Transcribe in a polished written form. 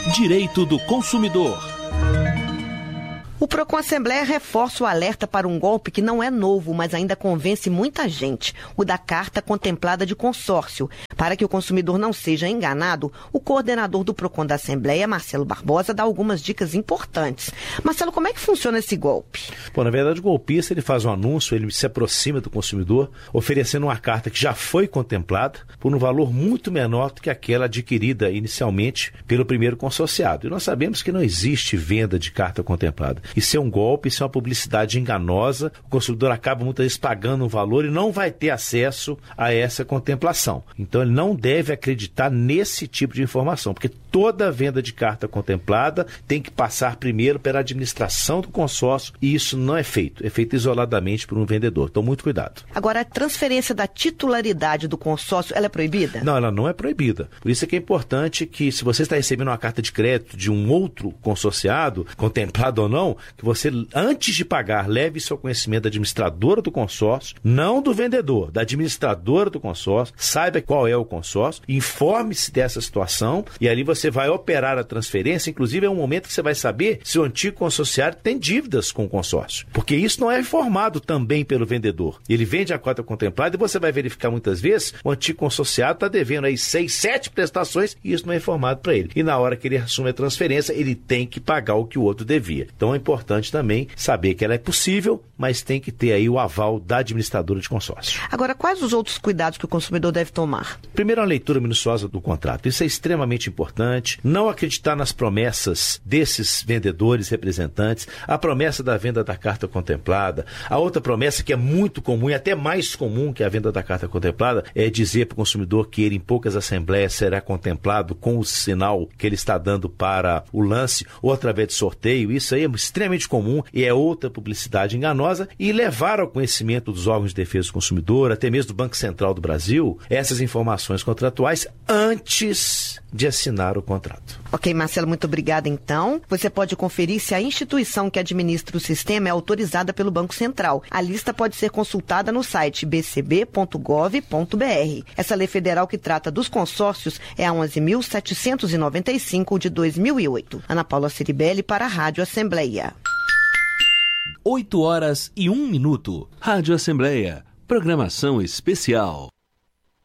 Direito do consumidor. O Procon Assembleia reforça o alerta para um golpe que não é novo, mas ainda convence muita gente, o da carta contemplada de consórcio. Para que o consumidor não seja enganado, o coordenador do Procon da Assembleia, Marcelo Barbosa, dá algumas dicas importantes. Marcelo, como é que funciona esse golpe? Bom, na verdade, o golpista ele faz um anúncio, ele se aproxima do consumidor, oferecendo uma carta que já foi contemplada por um valor muito menor do que aquela adquirida inicialmente pelo primeiro consorciado. E nós sabemos que não existe venda de carta contemplada. Isso é um golpe, isso é uma publicidade enganosa. O consumidor acaba muitas vezes pagando um valor e não vai ter acesso a essa contemplação. Então ele não deve acreditar nesse tipo de informação, porque toda venda de carta contemplada tem que passar primeiro pela administração do consórcio e isso não é feito isoladamente por um vendedor. Então muito cuidado. Agora, a transferência da titularidade do consórcio, ela é proibida? Não, ela não é proibida. Por isso é que é importante que, se você está recebendo uma carta de crédito de um outro consorciado, contemplado ou não, que você, antes de pagar, leve isso ao conhecimento da administradora do consórcio, não do vendedor, da administradora do consórcio, saiba qual é o consórcio, informe-se dessa situação e ali você vai operar a transferência. Inclusive é um momento que você vai saber se o antigo consorciário tem dívidas com o consórcio, porque isso não é informado também pelo vendedor. Ele vende a cota contemplada e você vai verificar muitas vezes o antigo consorciado está devendo aí 6, 7 prestações e isso não é informado para ele. E na hora que ele assume a transferência, ele tem que pagar o que o outro devia. Então é importante também saber que ela é possível, mas tem que ter aí o aval da administradora de consórcio. Agora, quais os outros cuidados que o consumidor deve tomar? Primeiro, a leitura minuciosa do contrato. Isso é extremamente importante. Não acreditar nas promessas desses vendedores representantes, a promessa da venda da carta contemplada. A outra promessa que é muito comum e até mais comum que a venda da carta contemplada é dizer para o consumidor que ele em poucas assembleias será contemplado com o sinal que ele está dando para o lance ou através de sorteio. Isso aí é extremamente comum e é outra publicidade enganosa, e levar ao conhecimento dos órgãos de defesa do consumidor, até mesmo do Banco Central do Brasil, essas informações contratuais antes de assinar o contrato. Ok, Marcelo, muito obrigada então. Você pode conferir se a instituição que administra o sistema é autorizada pelo Banco Central. A lista pode ser consultada no site bcb.gov.br. Essa lei federal que trata dos consórcios é a 11.795 de 2008. Ana Paula Ciribelli para a Rádio Assembleia. 8h01. Rádio Assembleia. Programação especial.